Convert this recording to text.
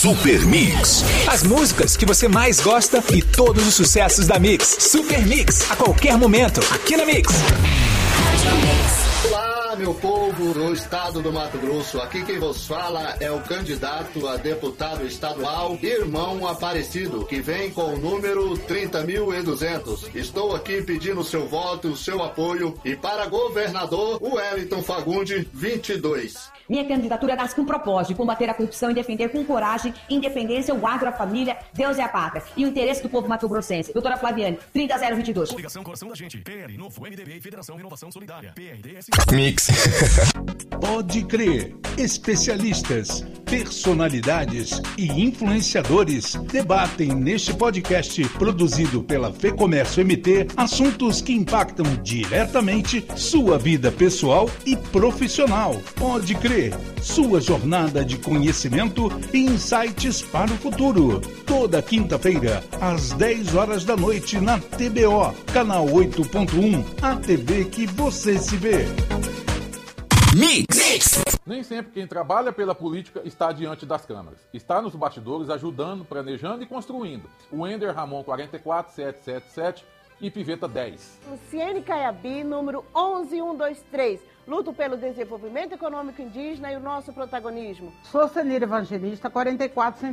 Super Mix. As músicas que você mais gosta e todos os sucessos da Mix. Super Mix, a qualquer momento, aqui na Mix. Olá, meu povo do estado do Mato Grosso. Aqui quem vos fala é o candidato a deputado estadual, Irmão Aparecido, que vem com o número 30.200. Estou aqui pedindo seu voto, seu apoio, e para governador, o Wellington Fagundes, 22. Minha candidatura nasce com o propósito de combater a corrupção e defender com coragem, independência, o agro, a família, Deus é a pátria e o interesse do povo mato-grossense. Doutora Flaviane, 30022. Coligação Coração da Gente, PL, Novo, MDB e Federação Renovação Solidária, PRDS. Mix. Pode crer. Especialistas, personalidades e influenciadores debatem neste podcast produzido pela Fecomércio MT assuntos que impactam diretamente sua vida pessoal e profissional. Pode crer. Sua jornada de conhecimento e insights para o futuro. Toda quinta-feira, às 10 horas da noite na TBO, canal 8.1, a TV que você se vê. Mix. Nem sempre quem trabalha pela política está diante das câmeras. Está nos bastidores ajudando, planejando e construindo. O Ender Ramon 44777 e Piveta 10. Luciene Caiabi, número 11123. Luto pelo desenvolvimento econômico indígena e o nosso protagonismo. Sou Senira Evangelista 44